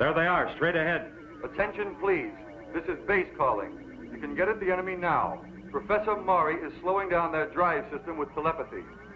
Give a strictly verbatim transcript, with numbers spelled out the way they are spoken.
There they are, straight ahead. Attention, please. This is base calling. You can get at the enemy now. Professor Maury is slowing down their drive system with telepathy.